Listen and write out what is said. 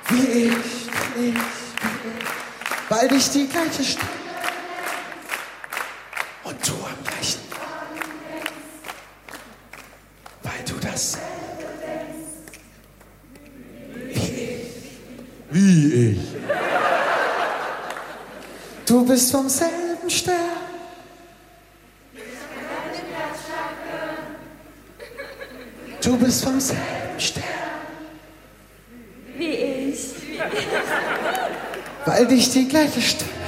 wie ich, weil dich die gleiche Stimme und du am gleichen Ort, weil du das wie ich. Du bist vom selben Stern. Du bist vom selben Stern. Wie ich. Weil dich die gleiche Stimme